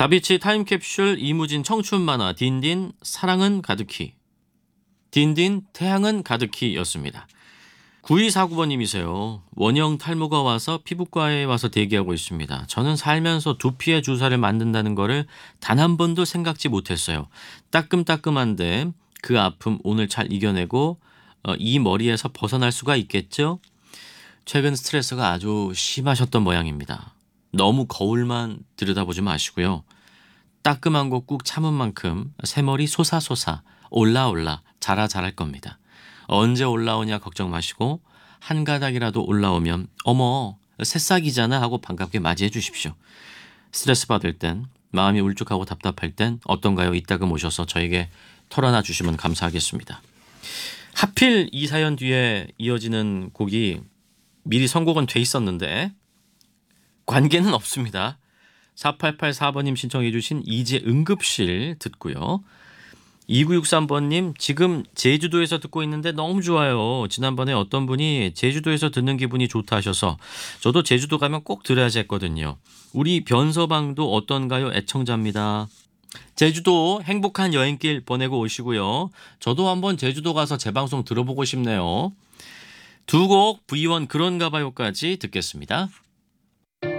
다비치 타임캡슐 이무진 청춘 만화 딘딘 사랑은 가득히. 딘딘 태양은 가득히였습니다. 9249번님이세요. 원형 탈모가 와서 피부과에 와서 대기하고 있습니다. 저는 살면서 두피에 주사를 맞는다는 거를 단 한 번도 생각지 못했어요. 따끔따끔한데 그 아픔 오늘 잘 이겨내고 이 머리에서 벗어날 수가 있겠죠? 최근 스트레스가 아주 심하셨던 모양입니다. 너무 거울만 들여다보지 마시고요. 따끔한 거 꾹 참은 만큼 새머리 솟아솟아 올라올라 자랄 겁니다. 언제 올라오냐 걱정 마시고 한 가닥이라도 올라오면 어머 새싹이잖아 하고 반갑게 맞이해 주십시오. 스트레스 받을 땐 마음이 울적하고 답답할 땐 어떤가요? 이따금 오셔서 저에게 털어놔 주시면 감사하겠습니다. 하필 이 사연 뒤에 이어지는 곡이 미리 선곡은 돼 있었는데 관계는 없습니다. 4884번님 신청해 주신 이제 응급실 듣고요. 2963번님 지금 제주도에서 듣고 있는데 너무 좋아요. 지난번에 어떤 분이 제주도에서 듣는 기분이 좋다 하셔서 저도 제주도 가면 꼭 들어야지 했거든요. 우리 변서방도 어떤가요? 애청자입니다. 제주도 행복한 여행길 보내고 오시고요. 저도 한번 제주도 가서 제 방송 들어보고 싶네요. 두 곡 V1 그런가 봐요까지 듣겠습니다.